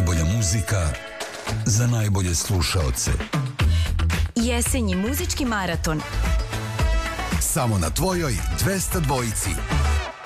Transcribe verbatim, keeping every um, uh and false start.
Najbolja muzika za najbolje slušaoce. Jesenji muzički maraton. Samo na tvojoj dvesta dvojici.